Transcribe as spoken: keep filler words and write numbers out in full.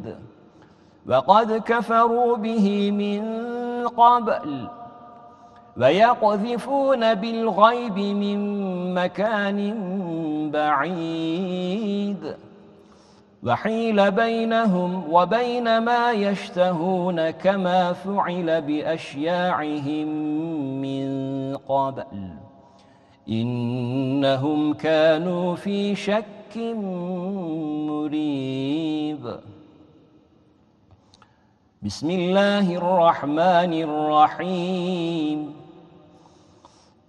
بعيد وقد كفروا به من قبل ويقذفون بالغيب من مكان بعيد وحيل بينهم وبين ما يشتهون كما فعل بأشياعهم من قبل إنهم كانوا في شك مريب. بسم الله الرحمن الرحيم